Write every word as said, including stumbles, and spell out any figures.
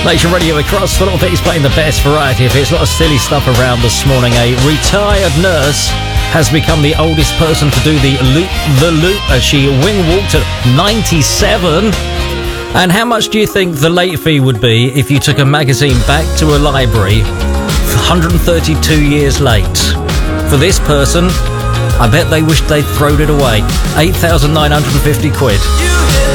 Nation Radio across the Northeast playing the best variety of hits. A lot of silly stuff around this morning. A retired nurse has become the oldest person to do the loop the loop as she wing walked at ninety-seven. And how much do you think the late fee would be if you took a magazine back to a library one hundred thirty-two years late? For this person, I bet they wished they'd thrown it away. eight thousand nine hundred fifty quid.